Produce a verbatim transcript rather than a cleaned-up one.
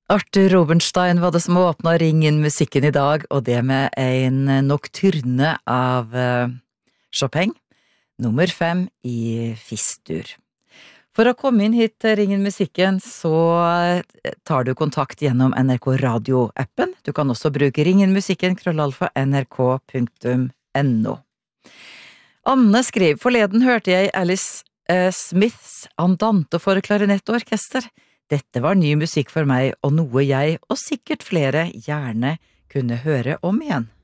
Arthur Rubinstein var det som åpnet ringen musikken i dag, og det med en nocturne av Chopin, nummer fem i Fistur. For å komme inn hit til Ringen musikken, så tar du kontakt gjennom N R K Radio-appen. Du kan også bruke Ringen musikken, krøllalfa, nrk punktum no. Anne skriver, forleden hørte jeg Alice eh, Smiths Andante for klarinett og orkester. Dette var ny musikk for meg, og noe jeg, og sikkert flere, gjerne kunne høre om igjen.